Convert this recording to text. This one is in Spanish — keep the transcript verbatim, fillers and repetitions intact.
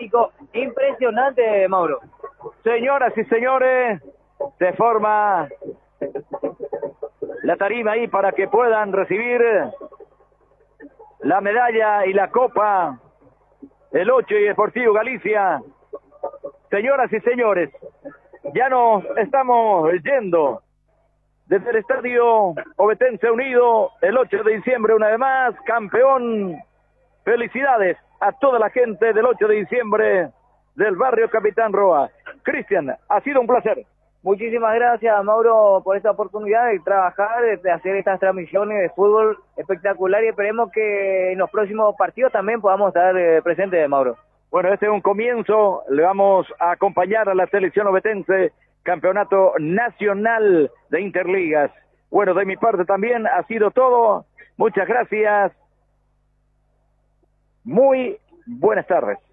público impresionante, Mauro. Señoras y señores, se forma la tarima ahí para que puedan recibir la medalla y la copa el ocho y Deportivo Galicia. Señoras y señores, ya nos estamos yendo desde el Estadio Ovetense Unido el ocho de diciembre, una vez más, campeón. Felicidades a toda la gente del ocho de diciembre del barrio Capitán Roa. Cristian, ha sido un placer. Muchísimas gracias, Mauro, por esta oportunidad de trabajar, de hacer estas transmisiones de fútbol espectacular, y esperemos que en los próximos partidos también podamos estar eh, presentes, Mauro. Bueno, este es un comienzo, le vamos a acompañar a la selección ovetense, campeonato nacional de Interligas. Bueno, de mi parte también ha sido todo. Muchas gracias. Muy buenas tardes.